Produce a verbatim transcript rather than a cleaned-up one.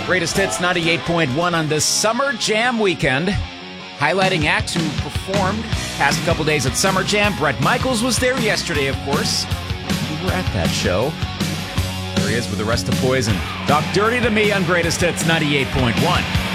Greatest Hits ninety-eight point one on this Summer Jam weekend. Highlighting acts who performed past couple days at Summer Jam. Bret Michaels was there yesterday, of course. You were at that show. There he is with the rest of Poison. Talk dirty to me on Greatest Hits ninety-eight point one.